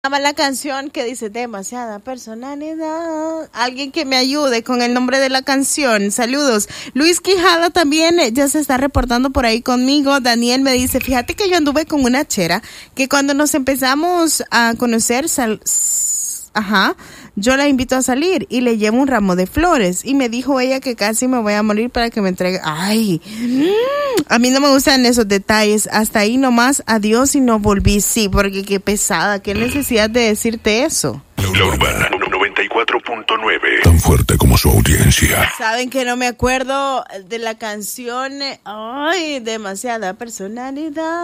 La canción que dice demasiada personalidad. Alguien que me ayude con el nombre de la canción. Saludos. Luis Quijada también ya se está reportando por ahí conmigo. Daniel me dice, fíjate que yo anduve con una chera que cuando nos empezamos a conocer, yo la invito a salir y le llevo un ramo de flores y me dijo ella que casi me voy a morir para que me entregue. Ay, a mí no me gustan esos detalles. Hasta ahí nomás, adiós y no volví. Sí, porque qué pesada, qué necesidad de decirte eso. La Urbana 94.9. Tan fuerte como su audiencia. Saben que no me acuerdo de la canción. Ay, demasiada personalidad.